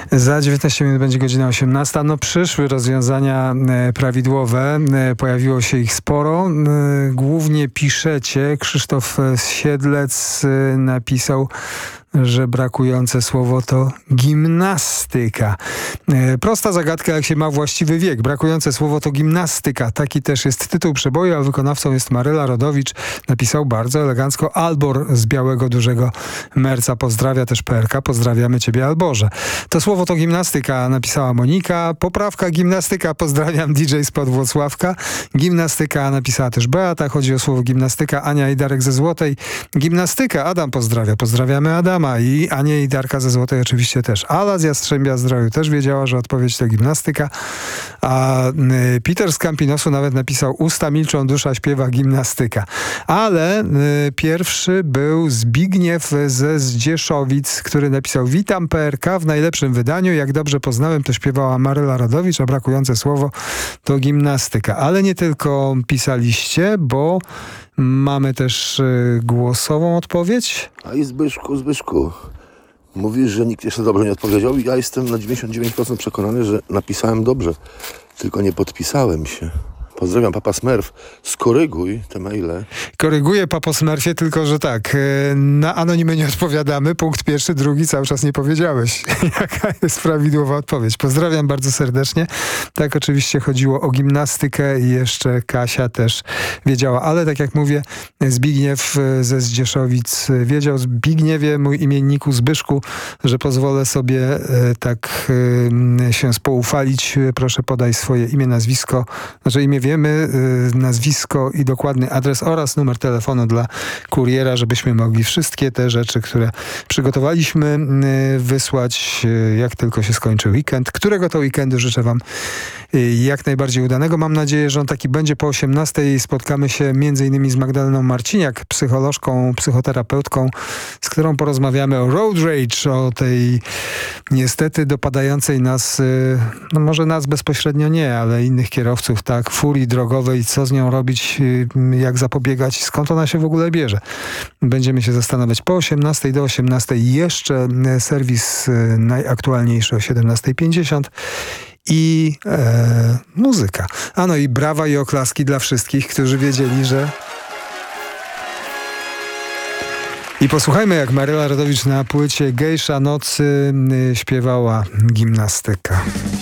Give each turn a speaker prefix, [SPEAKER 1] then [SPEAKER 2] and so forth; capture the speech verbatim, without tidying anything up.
[SPEAKER 1] Za dziewiętnaście minut będzie godzina osiemnasta. No przyszły rozwiązania e, prawidłowe. E, pojawiło się ich sporo. E, głównie piszecie. Krzysztof Siedlec e, napisał, że brakujące słowo to gimnastyka. E, prosta zagadka, jak się ma właściwy wiek. Brakujące słowo to gimnastyka. Taki też jest tytuł przeboju, a wykonawcą jest Maryla Rodowicz. Napisał bardzo elegancko Albor z Białego Dużego Merca. Pozdrawia też P R K. Pozdrawiamy ciebie, Alborze. To słowo to gimnastyka, napisała Monika. Poprawka gimnastyka. Pozdrawiam D J spod Włocławka. Gimnastyka napisała też Beata. Chodzi o słowo gimnastyka. Ania i Darek ze Złotej. Gimnastyka. Adam pozdrawia. Pozdrawiamy Adama. I Anię i Darka ze Złotej oczywiście też. Ala z Jastrzębia Zdroju też wiedziała, że odpowiedź to gimnastyka. A y, Peter z Campinosu nawet napisał: usta milczą, dusza śpiewa, gimnastyka. Ale y, pierwszy był Zbigniew ze Zdzieszowic, który napisał: witam P R K w najlepszym wydaniu. Jak dobrze poznałem, to śpiewała Maryla Rodowicz, a brakujące słowo to gimnastyka. Ale nie tylko pisaliście, bo mamy też y, głosową odpowiedź.
[SPEAKER 2] A i Zbyszku, Zbyszku, mówisz, że nikt jeszcze dobrze nie odpowiedział i ja jestem na dziewięćdziesiąt dziewięć procent przekonany, że napisałem dobrze, tylko nie podpisałem się. Pozdrawiam, Papa Smurf. Skoryguj te maile.
[SPEAKER 1] Koryguję, Papo Smurfie, tylko że tak, na anonimy nie odpowiadamy. Punkt pierwszy, drugi cały czas nie powiedziałeś. Jaka jest prawidłowa odpowiedź? Pozdrawiam bardzo serdecznie. Tak, oczywiście chodziło o gimnastykę i jeszcze Kasia też wiedziała. Ale tak jak mówię, Zbigniew ze Zdzieszowic wiedział. Zbigniewie, mój imienniku Zbyszku, że pozwolę sobie tak się spoufalić. Proszę, podaj swoje imię, nazwisko. Znaczy imię wiemy, nazwisko i dokładny adres oraz numer telefonu dla kuriera, żebyśmy mogli wszystkie te rzeczy, które przygotowaliśmy, wysłać, jak tylko się skończy weekend. Którego to weekendu życzę wam jak najbardziej udanego. Mam nadzieję, że on taki będzie po osiemnastej. Spotkamy się między innymi z Magdaleną Marciniak, psycholożką, psychoterapeutką, z którą porozmawiamy o road rage, o tej niestety dopadającej nas, no może nas bezpośrednio nie, ale innych kierowców, tak, furii drogowej, co z nią robić, jak zapobiegać, skąd ona się w ogóle bierze. Będziemy się zastanawiać po osiemnastej do osiemnastej. Jeszcze serwis najaktualniejszy o siedemnasta pięćdziesiąt. I e, muzyka. A no i brawa i oklaski dla wszystkich, którzy wiedzieli, że... I posłuchajmy, jak Maryla Rodowicz na płycie Gejsza Nocy śpiewała gimnastyka.